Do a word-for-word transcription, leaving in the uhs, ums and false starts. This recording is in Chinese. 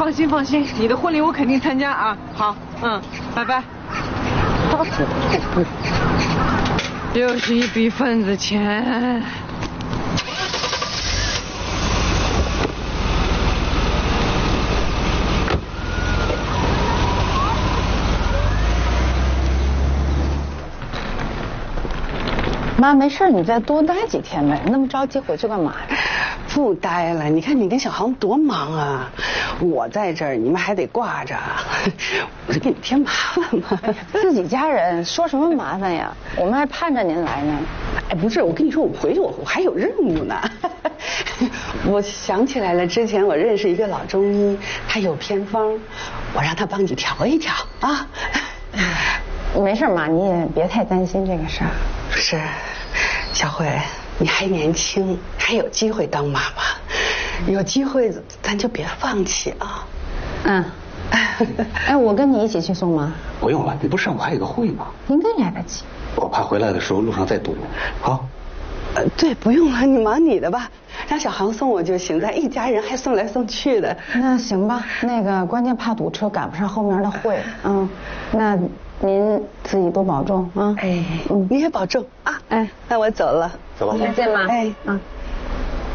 放心放心，你的婚礼我肯定参加啊。好，嗯，拜拜。又是一笔份子钱。 妈，没事，你再多待几天呗。那么着急回去干嘛呀？ 不待了，你看你跟小航多忙啊，我在这儿，你们还得挂着，我是给你添麻烦吗？ 自己家人说什么麻烦呀？我们还盼着您来呢。 哎，不是，我跟你说，我回去我我还有任务呢。我想起来了，之前我认识一个老中医，他有偏方，我让他帮你调一调啊。 没事妈，你也别太担心这个事儿。 是，小慧，你还年轻，还有机会当妈妈，有机会咱就别放弃啊。 嗯。哎，我跟你一起去送吗？ 不用了，你不上午还有个会吗？ 应该来得及。 我怕回来的时候路上再堵。好。 呃，对，不用了，你忙你的吧，让小航送我就行，咱一家人还送来送去的。 那行吧，那个关键怕堵车赶不上后面的会。嗯，那您自己多保重啊。 哎，嗯，你也保重啊。哎，那我走了。 走吧。 再见妈。 哎， 嗯。